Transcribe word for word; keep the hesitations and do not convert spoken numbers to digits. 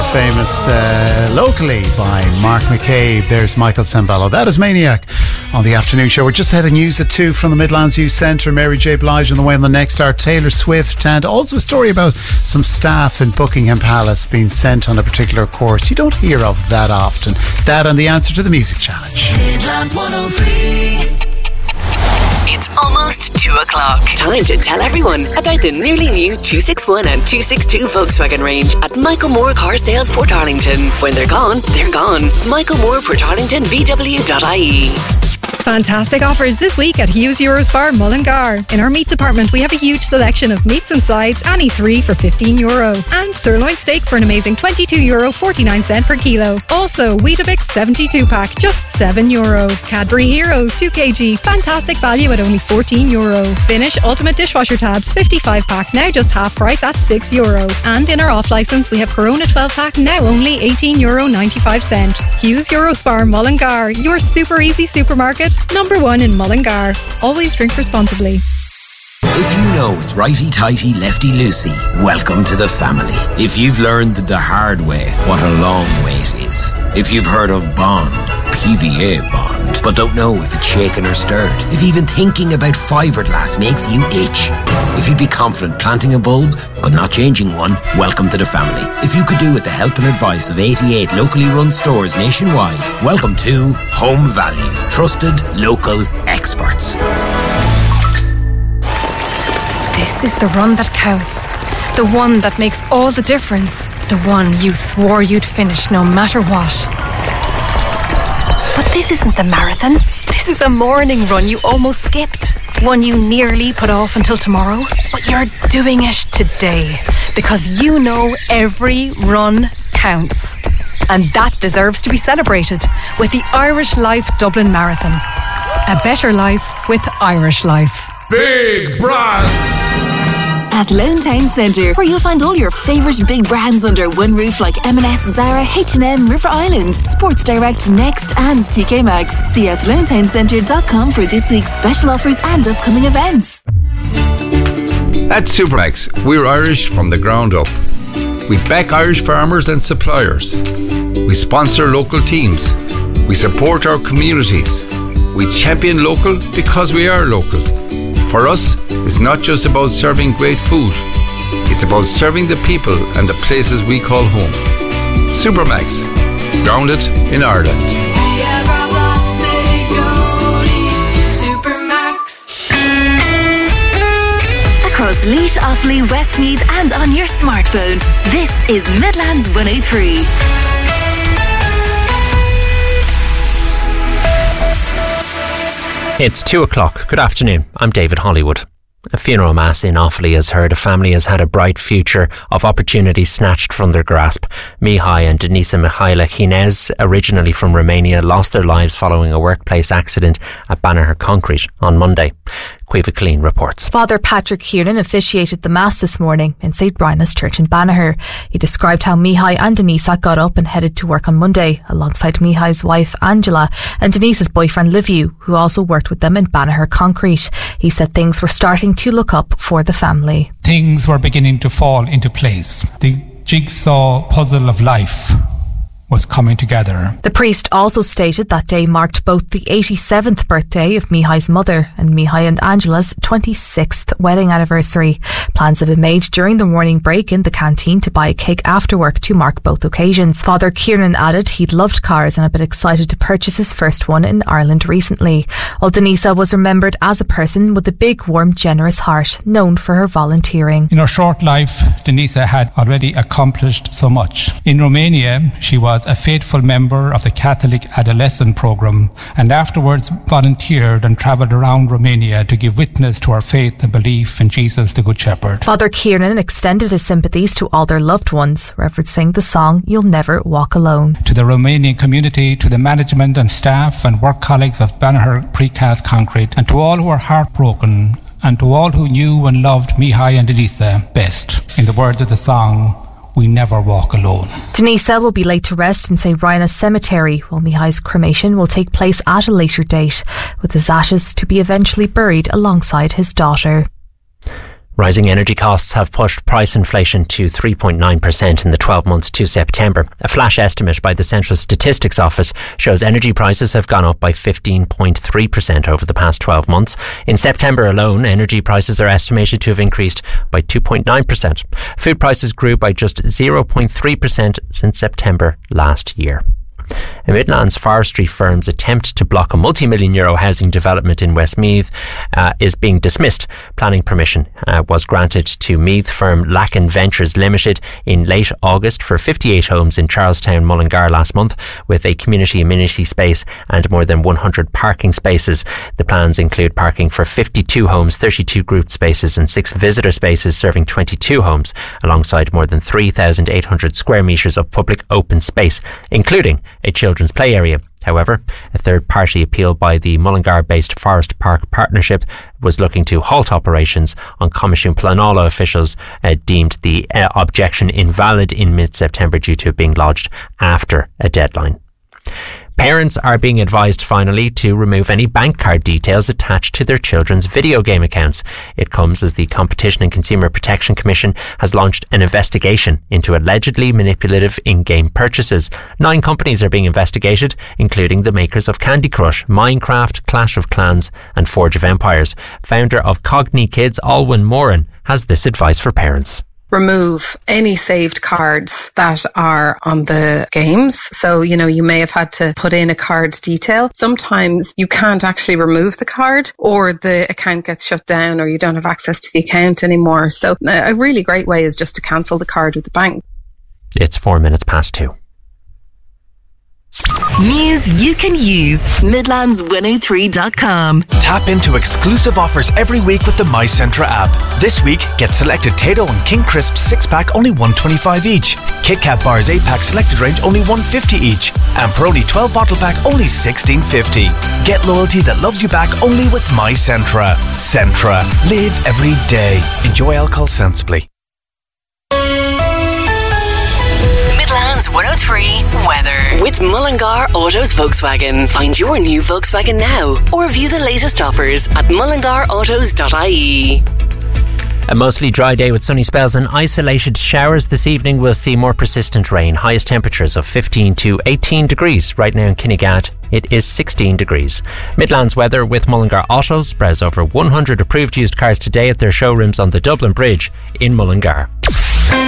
famous uh, locally by Mark McCabe. There's Michael Sembello. That is Maniac on the afternoon show. We're just ahead of news at two from the Midlands Youth Centre. Mary J. Blige on the way on the next hour. Taylor Swift, and also a story about some staff in Buckingham Palace being sent on a particular course. You don't hear of that often. That and the answer to the Music Challenge. Midlands one oh three. It's almost two o'clock. Time to tell everyone about the nearly new two sixty-one and two sixty-two Volkswagen range at Michael Moore Car Sales Portarlington. When they're gone, they're gone. Michael Moore Portarlington V W dot I E. Fantastic offers this week at Hughes Eurospar Mullingar. In our meat department, we have a huge selection of meats and sides, any three for fifteen euro. And sirloin steak for an amazing twenty-two euro forty-nine cent per kilo. Also, Weetabix seventy-two pack, just seven euro. Cadbury Heroes two kilograms, fantastic value at only fourteen euro. Finish Ultimate Dishwasher Tabs fifty-five pack, now just half price at six euro. And in our off licence, we have Corona twelve pack, now only eighteen euro ninety-five cent. Hughes Eurospar Mullingar, your super easy supermarket. Number one in Mullingar. Always drink responsibly. If you know it's righty-tighty, lefty-loosey, welcome to the family. If you've learned the hard way what a long way it is. If you've heard of Bond, P V A Bond, but don't know if it's shaken or stirred. If even thinking about fiberglass makes you itch. If you'd be confident planting a bulb, but not changing one, welcome to the family. If you could do with the help and advice of eighty-eight locally run stores nationwide, welcome to Home Value. Trusted local experts. This is the run that counts. The one that makes all the difference. The one you swore you'd finish no matter what. But this isn't the marathon. This is a morning run you almost skipped. One you nearly put off until tomorrow. But you're doing it today. Because you know every run counts. And that deserves to be celebrated with the Irish Life Dublin Marathon. A better life with Irish Life. Big Brand! At Lone Town Centre, where you'll find all your favourite big brands under one roof like M and S, Zara, H and M, River Island, Sports Direct, Next and T K Maxx. See f lone town centre dot com for this week's special offers and upcoming events. At Supermax, we're Irish from the ground up. We back Irish farmers and suppliers. We sponsor local teams. We support our communities. We champion local because we are local. For us, it's not just about serving great food. It's about serving the people and the places we call home. Supermax, grounded in Ireland. Across Laois, Offaly, Westmeath and on your smartphone, this is Midlands one oh three. It's two o'clock. Good afternoon. I'm David Hollywood. A funeral mass in Offaly has heard a family has had a bright future of opportunities snatched from their grasp. Mihai and Denisa Mihaila Chinez, originally from Romania, lost their lives following a workplace accident at Banagher Concrete on Monday. Caoimhe Clean reports. Father Patrick Kiernan officiated the Mass this morning in Saint Bryna's Church in Banagher. He described how Mihai and Denisa got up and headed to work on Monday, alongside Mihai's wife Angela and Denise's boyfriend Liviu, who also worked with them in Banagher Concrete. He said things were starting to look up for the family. Things were beginning to fall into place. The jigsaw puzzle of life was coming together. The priest also stated that day marked both the eighty-seventh birthday of Mihai's mother and Mihai and Angela's twenty-sixth wedding anniversary. Plans have been made during the morning break in the canteen to buy a cake after work to mark both occasions. Father Kiernan added he'd loved cars and had been excited to purchase his first one in Ireland recently. While Denisa was remembered as a person with a big, warm, generous heart, known for her volunteering. In her short life, Denisa had already accomplished so much. In Romania, she was a faithful member of the Catholic Adolescent Programme and afterwards volunteered and travelled around Romania to give witness to her faith and belief in Jesus the Good Shepherd. Father Kiernan extended his sympathies to all their loved ones, referencing the song You'll Never Walk Alone. To the Romanian community, to the management and staff and work colleagues of Banagher Precast Concrete, and to all who are heartbroken, and to all who knew and loved Mihai and Denisa best. In the words of the song, we never walk alone. Denisa will be laid to rest in Saint Bryna's Cemetery, while Mihai's cremation will take place at a later date, with his ashes to be eventually buried alongside his daughter. Rising energy costs have pushed price inflation to three point nine percent in the twelve months to September. A flash estimate by the Central Statistics Office shows energy prices have gone up by fifteen point three percent over the past twelve months. In September alone, energy prices are estimated to have increased by two point nine percent. Food prices grew by just zero point three percent since September last year. A Midlands forestry firm's attempt to block a multi-million euro housing development in Westmeath uh, is being dismissed. Planning permission uh, was granted to Meath firm Lacken Ventures Limited in late August for fifty-eight homes in Charlestown, Mullingar last month, with a community amenity space and more than one hundred parking spaces. The plans include parking for fifty-two homes, thirty-two group spaces and six visitor spaces serving twenty-two homes, alongside more than three thousand eight hundred square metres of public open space, including a children's play area. However, a third-party appeal by the Mullingar-based Forest Park Partnership was looking to halt operations on Comisiún Pleanála. Officials uh, deemed the uh, objection invalid in mid-September due to it being lodged after a deadline. Parents are being advised finally to remove any bank card details attached to their children's video game accounts. It comes as the Competition and Consumer Protection Commission has launched an investigation into allegedly manipulative in-game purchases. Nine companies are being investigated, including the makers of Candy Crush, Minecraft, Clash of Clans and Forge of Empires. Founder of Cogni Kids, Alwyn Moran, has this advice for parents. Remove any saved cards that are on the games. So, you know, you may have had to put in a card detail. Sometimes you can't actually remove the card, or the account gets shut down, or you don't have access to the account anymore. So a really great way is just to cancel the card with the bank. It's four minutes past two. News you can use. Midlands one oh three dot com. Tap into exclusive offers every week with the My Centra app. This week, get selected Tayto and King Crisps six pack only one twenty-five each. Kit Kat bars eight pack selected range only one fifty each. And Peroni twelve bottle pack only sixteen fifty. Get loyalty that loves you back only with My Centra. Centra. Live every day. Enjoy alcohol sensibly. one oh three weather with Mullingar Autos Volkswagen. Find your new Volkswagen now or view the latest offers at mullingar autos dot I E. A mostly dry day with sunny spells and isolated showers. This evening we'll see more persistent rain. Highest temperatures of fifteen to eighteen degrees. Right now in Kinnegad it is sixteen degrees. Midlands weather with Mullingar Autos. Browse over one hundred approved used cars today at their showrooms on the Dublin Bridge in Mullingar.